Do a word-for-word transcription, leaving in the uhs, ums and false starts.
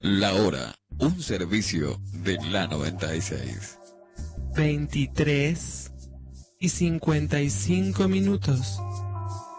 La hora, un servicio de la noventa y seis. veintitrés y cincuenta y cinco minutos.